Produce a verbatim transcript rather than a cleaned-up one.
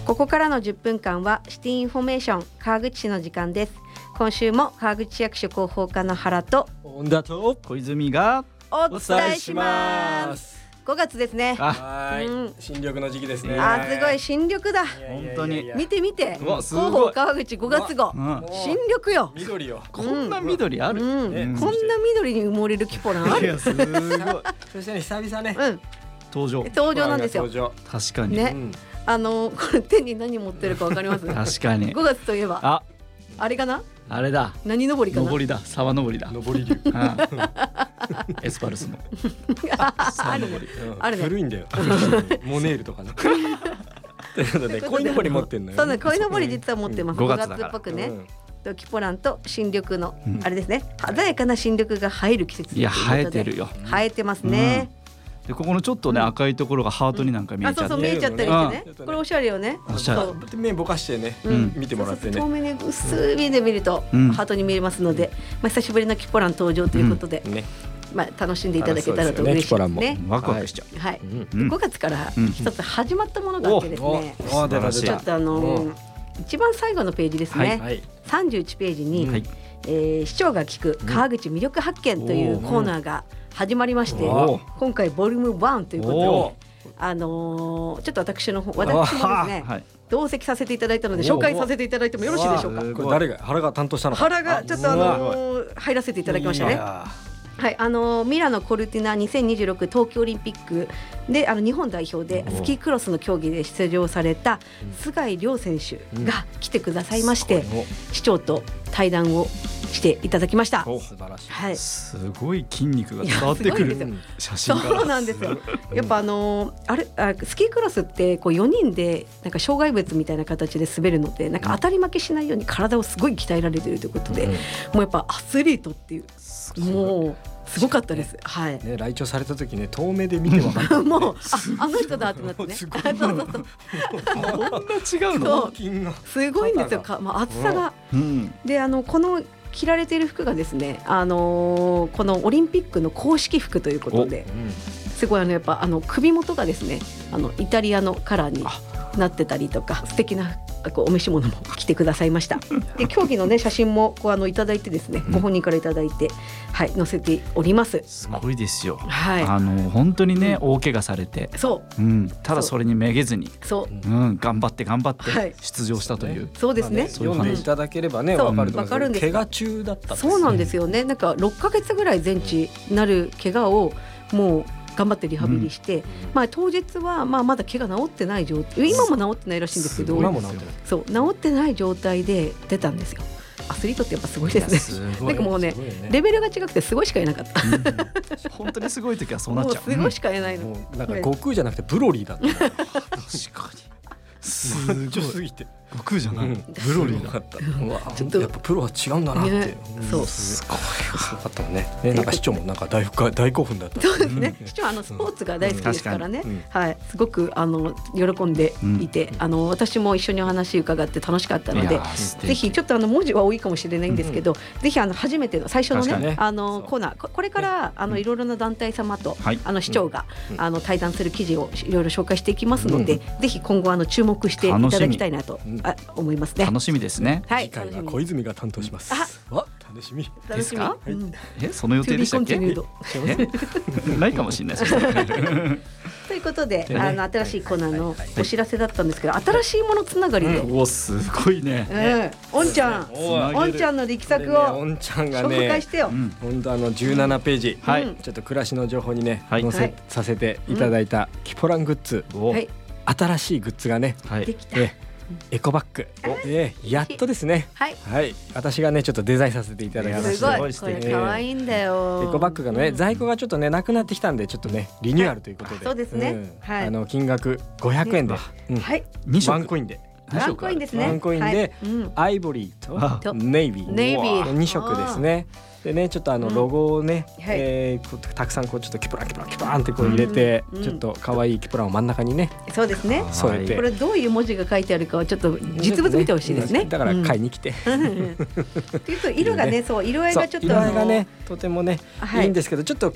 ここからのじゅっぷんかんはシティインフォメーション川口市の時間です。今週も川口市役所広報課の原と本田と小泉がお伝えします。ごがつですね。 はい、 うん、 新緑の時期ですね。 あ、すごい新緑だ。 本当に見て見て、 うわすごい広報川口ごがつ号、 うん、 新緑よ。 緑よ。 こんな緑ある、 うんねこんな緑に埋もれるキポランある。 いやすごいそしてね久々ね、 うん、 登場登場なんですよ。 登場確かに、 ね、 うんあのこれ手に何持ってるかわかります？ 確かにごがつといえばああれかな？ あれだ何登りかな？ 上りだ沢登りだ上り竜あエスパルスのあるね。あるね古いんだよモネールとかねということで鯉のぼり持ってんのよ。 そうね、鯉のぼり実は持ってます。 ごごがつがつだからっぽくね、 うんキポランと新緑の、 うんあれですね、鮮やかな新緑が映える季節といういやことで生えてるよ。 生えてますね。 でここのちょっとね、 うん赤いところがハートになんか見あ、 えちゃって、 そうそう見えちゃったりしてね。 うんこれおしゃれよね。 おしゃれそうで目ぼかしてね、 うん見てもらってね。 そうそうそう遠目に薄い目で見ると、 うんハートに見えますので、まあ久しぶりのキポラン登場ということで、 ね、 まあ楽しんでいただけたらと嬉しいですキポランもね。 ワクワクしちゃう、 はい。 うんうんごがつからうん一つ始まったものがあってですね、 おお出た出たちょっとあのー一番最後のページですね、 はいさんじゅういちページに、 はいえー市長が聞く川口魅力発見というコーナーが始まりまして、 おー今回ボリュームワンということおで、あのーちょっと私の方私もですねはい、 同席させていただいたので紹介させていただいてもよろしいでしょうか。 おこれ誰が原が担当したのか。 原がちょっとあのー入らせていただきましたね。はい、あのミラノコルティナにせんにじゅうろく冬季オリンピックであの日本代表でスキークロスの競技で出場された菅井亮選手が来てくださいまして、市長と対談をしていただきました。 お素晴らしい。 はい、 すごい筋肉が伝わってくるいやすごい写真からそうなんですよ。やっぱあのーあれあスキークロスってこうよにんでなんか障害物みたいな形で滑るのでなんか当たり負けしないように体をすごい鍛えられているということで、 うんもうやっぱアスリートっていうもうすごかったです。はい。 ね、来庁された時ね遠目で見て分かった。 もう あ, あの人だってなってね。 すごいそうそうそうこんな違うのそう金がすごいんですよ。か、まあ、厚さが、 うんであのこの着られている服がですね、あのーこのオリンピックの公式服ということで、すごいあのやっぱあの首元がですね、あのイタリアのカラーになってたりとか、素敵なこうお召し物も着てくださいました。で競技のね写真もこうあのいただいてですね、ご本人からいただいて、はい載せております。 すごいですよ、 はい。 あの本当にね、大怪我されて、 そううん、ただそれにめげずに、 そううん、頑張って頑張っはいて出場したという、 そうですね。 そういう話読んでいただければねそう分かると思わかるんです怪我中だったんです。 そうなんですよね。なんかろっかげつぐらい全治なる怪我をもう頑張ってリハビリして、 うんまあ当日はまあまだ怪我治ってない状態、今も治ってないらしいんですけど、 今も治ってない。 そう治ってない状態で出たんですよ。アスリートってやっぱすごいですね。 すごないんかもうねすごいよねレベルが違くてすごいしかいなかった。 本当にすごい時はそうなっちゃう。 もうすごいしかいないの。 もうなんか悟空じゃなくてブロリーだった。 確かに。すごい。 すぎて。 悟空じゃない。 うんブロリーだ。 だった。うわちょっとやっぱプロは違うんだなって。 ねそうすごい。すごかったもんね。ねなんか市長もなんか大深大興奮だった。 そうですね。市長はあのスポーツが大好きですからね。 うんうんはい、すごくあの喜んでいて、あの私も一緒にお話伺って楽しかったので、ぜひちょっとあの文字は多いかもしれないんですけど、ぜひあの初めての最初のね確かにねあのコーナーここれからあのいろいろな団体様とはいあの市長がうんあの対談する記事をいろいろ紹介していきますので、ぜひ今後あの注目していただきたいなとうんあ思いますね。 楽しみですね。 はい、 次回は楽しみ小泉が担当します。 あわ楽しみ。 楽しみですかうんえ、その予 To 定で be したっけ？ continued えないかもしれないですね。 ということで、 でねあの新しいコーナーのお知らせだったんですけど、新しいものつながりで、 お、すごいね。 うん、おんちゃん、 おーおんちゃんの力作これねおをんちゃんが紹介ねしてよ。 うん本当あのじゅうななページ、 はいうんちょっと暮らしの情報にね、 はい載せ、 はいさせていただいたキポラングッズ、 おはい、 新しいグッズがね、 はい。 できた。 えエコバッグ、えやっとですね、 はい、 はい、私がねちょっとデザインさせていただきましすた。 ごい、これ可愛いんだよ。 エコバッグがね、 うん在庫がちょっとねなくなってきたんでちょっとねリニューアルということで、 そうですねんはいあの金額ごひゃくえんで、うんはい、 二色ワンコインでワンコインですね。 ワンコインではいうんアイボリーあとネイビーネイビーに色ですね。でねちょっとあのロゴをね、 はいえーこうたくさんこうちょっとキプランキプランキプランってこう入れて、 うんちょっと可愛いキプランを真ん中にねそうですね。 添えて、 これどういう文字が書いてあるかをちょっと実物見てほしいですね。 だから買いに。 に来て、 うんうんというと色がね、そう色合いがちょっとそう色合いあのがねとてもね、 はいいいんですけどちょっと